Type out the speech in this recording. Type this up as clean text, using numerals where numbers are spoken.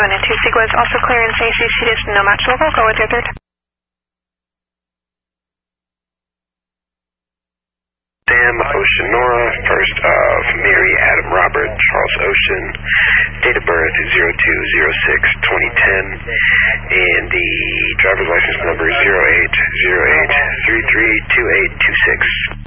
going into sequence, also clearance ACC is no match local, go with your third. Sam, Ocean Nora, first of Mary, Adam, Robert, Charles Ocean, date of birth 02/06/2010, and the driver's license number is